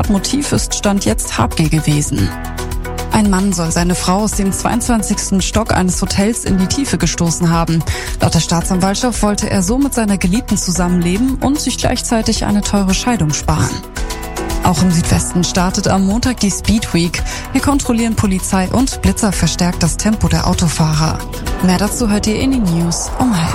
Motiv ist Stand jetzt Habgier gewesen. Ein Mann soll seine Frau aus dem 22. Stock eines Hotels in die Tiefe gestoßen haben. Laut der Staatsanwaltschaft wollte er so mit seiner Geliebten zusammenleben und sich gleichzeitig eine teure Scheidung sparen. Auch im Südwesten startet am Montag die Speed Week. Hier kontrollieren Polizei und Blitzer verstärkt das Tempo der Autofahrer. Mehr dazu hört ihr in den News um 12:30.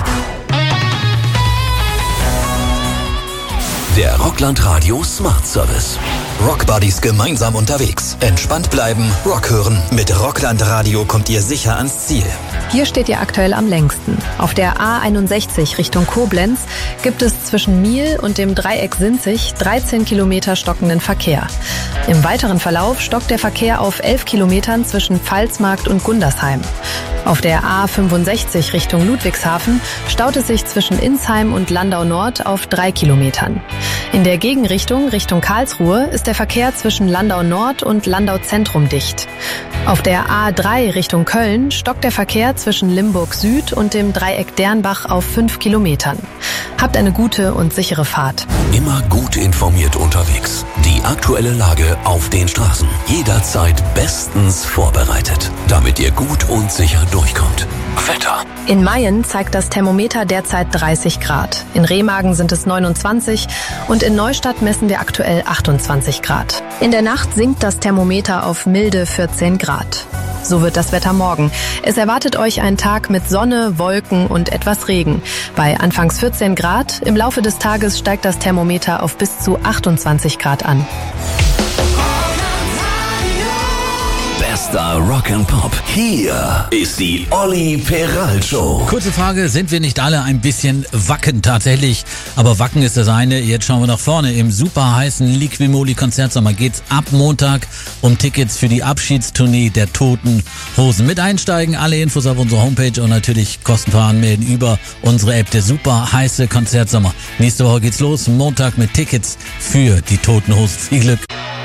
Der Rockland Radio Smart Service. Rock Buddies gemeinsam unterwegs. Entspannt bleiben, Rock hören. Mit Rockland Radio kommt ihr sicher ans Ziel. Hier steht ihr aktuell am längsten. Auf der A61 Richtung Koblenz gibt es zwischen Miel und dem Dreieck Sinzig 13 Kilometer stockenden Verkehr. Im weiteren Verlauf stockt der Verkehr auf 11 Kilometern zwischen Pfalzmarkt und Gundersheim. Auf der A65 Richtung Ludwigshafen staut es sich zwischen Insheim und Landau Nord auf 3 Kilometern. In der Gegenrichtung Richtung Karlsruhe ist der Verkehr zwischen Landau Nord und Landau Zentrum dicht. Auf der A3 Richtung Köln stockt der Verkehr zwischen Limburg Süd und dem Dreieck Dernbach auf 5 Kilometern. Habt eine gute und sichere Fahrt. Immer gut informiert unterwegs. Die aktuelle Lage auf den Straßen. Jederzeit bestens vorbereitet, damit ihr gut und sicher durchkommt. Wetter. In Mayen zeigt das Thermometer derzeit 30 Grad. In Remagen sind es 29 und in Neustadt messen wir aktuell 28 Grad. In der Nacht sinkt das Thermometer auf milde 14 Grad. So wird das Wetter morgen. Es erwartet euch ein Tag mit Sonne, Wolken und etwas Regen. Bei anfangs 14 Grad, im Laufe des Tages steigt das Thermometer auf bis zu 28 Grad an. Bester Rock and Pop. Hier ist die Olli Peral Show. Kurze Frage, sind wir nicht alle ein bisschen wacken tatsächlich? Aber wacken ist das eine. Jetzt schauen wir nach vorne. Im super heißen Liquimoli Konzertsommer geht's ab Montag um Tickets für die Abschiedstournee der Toten Hosen. Mit einsteigen, alle Infos auf unserer Homepage und natürlich kostenfrei anmelden über unsere App. Der super heiße Konzertsommer. Nächste Woche geht's los. Montag mit Tickets für die Toten Hosen. Viel Glück.